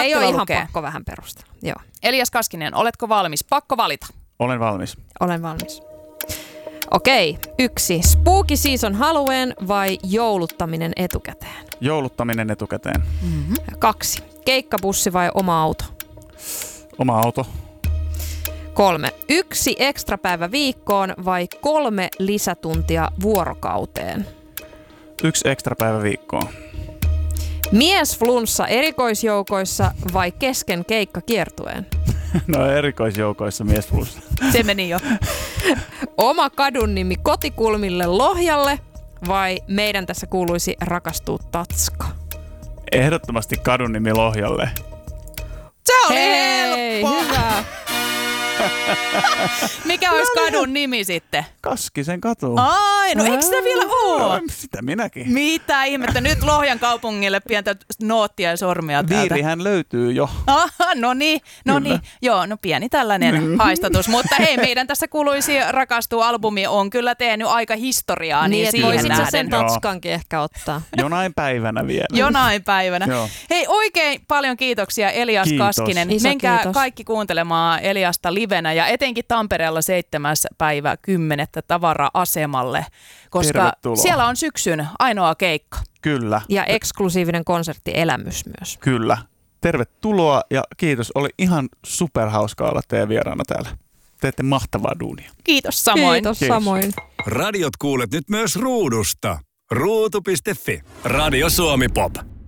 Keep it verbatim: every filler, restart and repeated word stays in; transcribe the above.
ei ole ihan lukee. pakko vähän perustella. Joo. Elias Kaskinen, oletko valmis? Pakko valita. Olen valmis. Olen valmis. Okei, yksi. Spooky season Halloween vai jouluttaminen etukäteen? Jouluttaminen etukäteen. Mm-hmm. Kaksi. Keikkabussi vai oma auto? Oma auto. Kolme. Yksi ekstra päivä viikkoon vai kolme lisätuntia vuorokauteen? Yksi ekstra päivä viikkoon. Miesflunssa erikoisjoukoissa vai kesken keikka kiertueen? No erikoisjoukoissa miesflunssa. Se meni jo. Oma kadun nimi kotikulmille Lohjalle vai meidän tässä kuuluisi rakastua Tatska? Ehdottomasti kadun nimi Lohjalle. Se oli Hei, helppo. hyvä. Mikä olisi kadun nimi sitten? Kaskisen katu. Ai, no eikö sitä vielä ole? No, sitä minäkin. Mitä ihmettä? Nyt Lohjan kaupungille pientä noottia ja sormia täältä. Viirihän löytyy jo. Aha, no niin, no niin. Joo, no pieni tällainen haistatus. Mutta hei, meidän tässä kuuluisi rakastua albumi on kyllä tehnyt aika historiaa. Niin, Niin, että siihen voisit sä nähden. sen Tatskankin ehkä ottaa. Jonain päivänä vielä. Jonain päivänä. Joo. Hei, oikein paljon kiitoksia Elias Kiitos. Kaskinen. Iso Menkää kiitos. kaikki kuuntelemaan Eliasta livenä ja etenkin Tampereella seitsemäs päivä kymmenettä tavara-asemalle, koska Tervetuloa. siellä on syksyn ainoa keikka. Kyllä. Ja eksklusiivinen konserttielämys myös. Kyllä. Tervetuloa ja kiitos. Oli ihan superhauskaa olla teidän vieraana täällä. Teette mahtavaa duunia. Kiitos samoin. Kiitos, Kiitos. samoin. Radiot kuulet nyt myös ruudusta. ruutu piste fi. Radio Suomi Pop.